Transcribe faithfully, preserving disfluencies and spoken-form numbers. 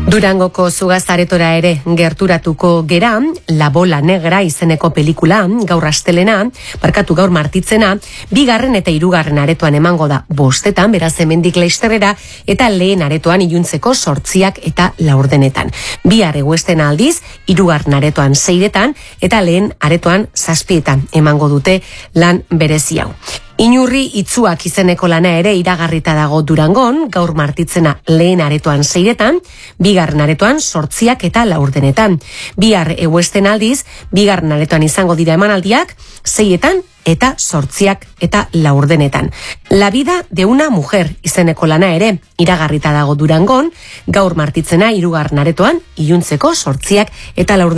Durangoko Zugazaretora ere gerturatuko gera, La Bola Negra izeneko pelikula, gaur astelena, barkatu gaur martitzena, bigarren eta hirugarren aretoan emango da bostetan, beraz hemendik laisterrera, eta lehen aretoan iluntzeko sortziak eta laurdenetan. Bihar eguesten aldiz, hirugarren aretoan seiretan, eta lehen aretoan zazpietan emango dute lan berezi hau. Inurri itzuak izeneko lana ere iragarrita dago Durangon, gaur martitzena lehen aretoan seiretan, bigarren aretoan sortziak eta laurdenetan. Bihar eguesten aldiz, bigarren aretoan izango dira emanaldiak, seietan eta sortziak eta laurdenetan. La vida de una mujer izeneko lana ere iragarrita dago Durangon, gaur martitzena hirugarren aretoan iluntzeko sortziak eta laurdenetan.